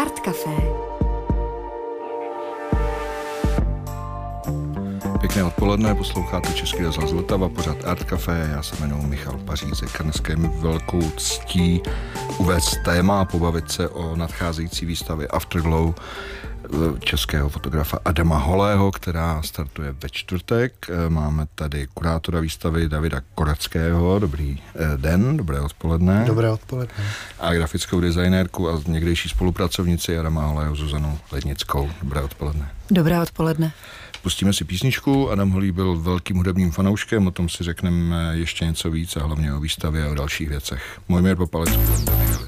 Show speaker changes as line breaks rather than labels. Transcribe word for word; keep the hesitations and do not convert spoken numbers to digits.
Art Café.
Pěkné odpoledne, posloucháte Český rozhlas Vltava, pořad Art Café, já se jmenuji Michal Pařízek a dneska je mi velkou ctí uvést téma a pobavit se o nadcházející výstavě Afterglow českého fotografa Adama Holého, která startuje ve čtvrtek. Máme tady kurátora výstavy Davida Korackého. Dobrý den, dobré odpoledne.
Dobré odpoledne.
A grafickou designérku a někdejší spolupracovnici Adama Holého Zuzanu Lednickou. Dobré odpoledne.
Dobré odpoledne.
Pustíme si písničku. Adam Holý byl velkým hudebním fanouškem, o tom si řekneme ještě něco víc a hlavně o výstavě a o dalších věcech. Mojmír Popalec.